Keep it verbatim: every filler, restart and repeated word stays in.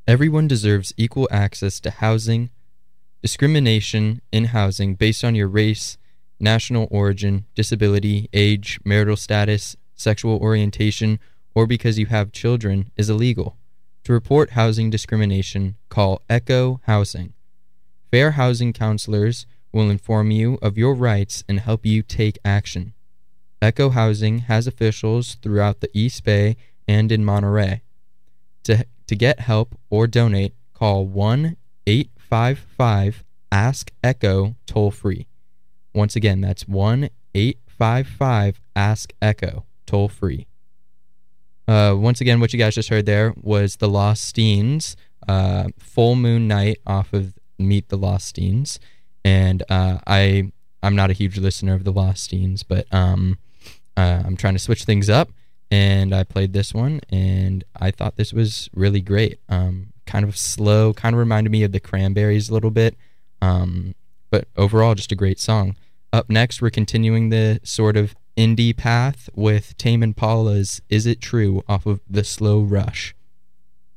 Everyone deserves equal access to housing. Discrimination in housing based on your race, national origin, disability, age, marital status, sexual orientation, or because you have children is illegal. To report housing discrimination, call Echo Housing. Fair housing counselors will inform you of your rights and help you take action. Echo Housing has officials throughout the East Bay and in Monterey. To, to get help or donate, call one eight five five ask echo toll-free. Once again, that's one eight five five ask echo toll-free. Uh, once again, what you guys just heard there was the Losteens, uh, Full Moon Night off of Meet the Losteens. And uh, I, I'm not a huge listener of the Losteens, but um, uh, I'm trying to switch things up. And I played this one, and I thought this was really great. Um, kind of slow, kind of reminded me of the Cranberries a little bit. Um, but overall, just a great song. Up next, we're continuing the sort of indie path with Tame Impala's Is It True off of The Slow Rush.